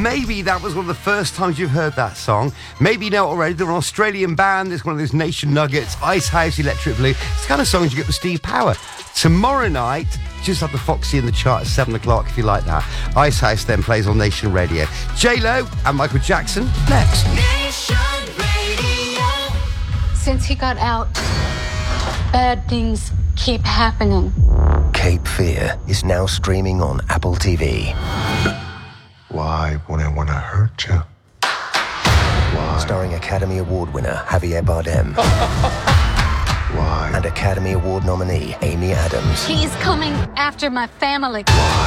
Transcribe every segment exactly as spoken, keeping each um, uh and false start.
maybe that was one of the first times you've heard that song. Maybe you know it already. They're an Australian band. It's one of those Nation Nuggets, Ice House, Electric Blue. It's the kind of songs you get with Steve Power. Tomorrow night, just have the Foxy in the chart at seven o'clock if you like that. Ice House then plays on Nation Radio. J-Lo and Michael Jackson next. Nation Radio. Since he got out, bad things keep happening. Cape Fear is now streaming on Apple T V. Why would I want to hurt you? Why? Starring Academy Award winner Javier Bardem. Why? And Academy Award nominee Amy Adams. He's coming after my family.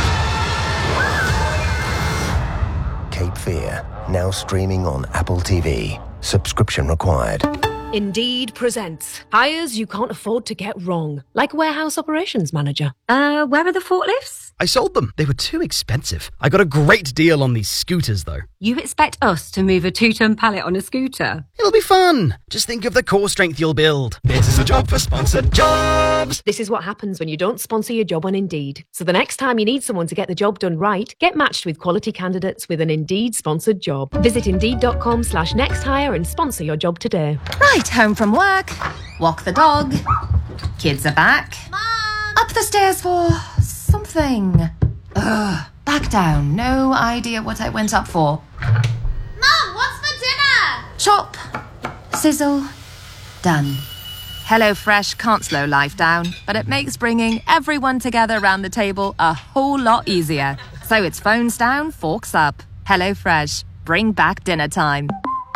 Cape Fear, now streaming on Apple T V. Subscription required. Indeed presents hires you can't afford to get wrong, like warehouse operations manager. Uh, where are the forklifts? I sold them. They were too expensive. I got a great deal on these scooters, though. You expect us to move a two-ton pallet on a scooter? It'll be fun. Just think of the core strength you'll build. This is a job for sponsored jobs. This is what happens when you don't sponsor your job on Indeed. So the next time you need someone to get the job done right, get matched with quality candidates with an Indeed sponsored job. Visit Indeed.com slash next hire and sponsor your job today. Right, home from work, walk the dog, kids are back, Mom. Up the stairs for something. Ugh, back down, no idea what I went up for. Mom, what's for dinner? Chop, sizzle, done. HelloFresh can't slow life down, but it makes bringing everyone together around the table a whole lot easier. So it's phones down, forks up. HelloFresh, bring back dinner time.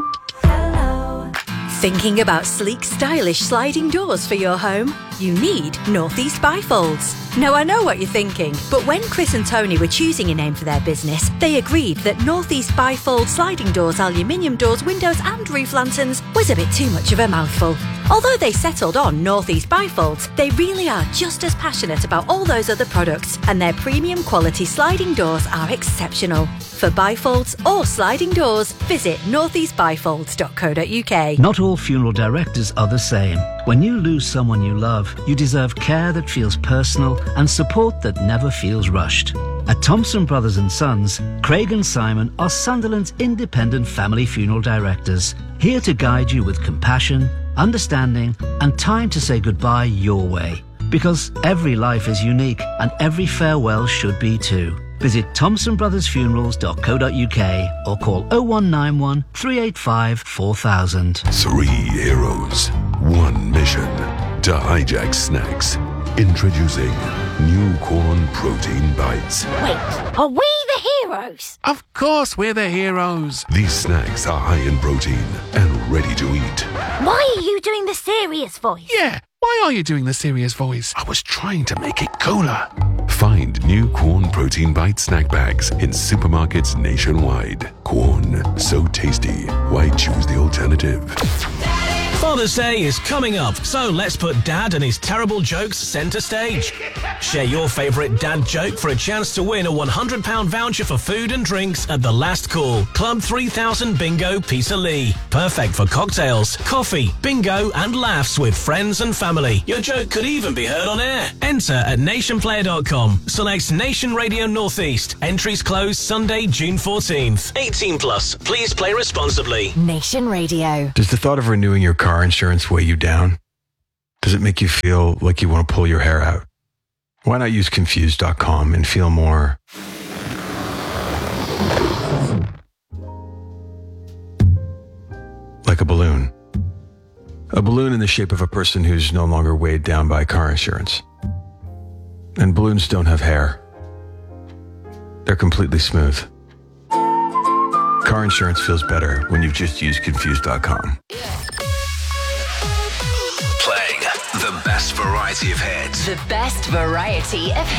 Thinking about sleek, stylish sliding doors for your home? You need Northeast Bifolds. Now, I know what you're thinking, but when Chris and Tony were choosing a name for their business, they agreed that Northeast Bifold sliding doors, aluminium doors, windows and roof lanterns was a bit too much of a mouthful. Although they settled on Northeast Bifolds, they really are just as passionate about all those other products, and their premium quality sliding doors are exceptional. For bifolds or sliding doors, visit northeast bifolds dot co dot uk. Not all funeral directors are the same. When you lose someone you love, you deserve care that feels personal and support that never feels rushed. At Thompson Brothers and Sons, Craig and Simon are Sunderland's independent family funeral directors, here to guide you with compassion, understanding, and time to say goodbye your way. Because every life is unique, and every farewell should be too. Visit thompson brothers funerals dot co dot uk or call oh one nine one, three eight five, four thousand. Three heroes, one mission: to hijack snacks. Introducing new corn protein bites. Wait, are we the heroes? Of course we're the heroes. These snacks are high in protein and ready to eat. Why are you doing the serious voice? Yeah, why are you doing the serious voice? I was trying to make it cooler. Find new Corn Protein Bite snack bags in supermarkets nationwide. Corn, so tasty. Why choose the alternative? Father's Day is coming up, so let's put Dad and his terrible jokes centre stage. Share your favourite dad joke for a chance to win a one hundred pounds voucher for food and drinks at the Last Call Club three thousand Bingo Peterlee. Perfect for cocktails, coffee, bingo and laughs with friends and family. Your joke could even be heard on air. Enter at nation player dot com. Select Nation Radio Northeast. Entries close Sunday, June fourteenth. eighteen plus. Please play responsibly. Nation Radio. Does the thought of renewing your car insurance weigh you down? Does it make you feel like you want to pull your hair out? Why not use confused dot com and feel more like a balloon? A balloon in the shape of a person who's no longer weighed down by car insurance. And balloons don't have hair. They're completely smooth. Car insurance feels better when you've just used confused dot com. Playing the best variety of hits. The best variety of hits.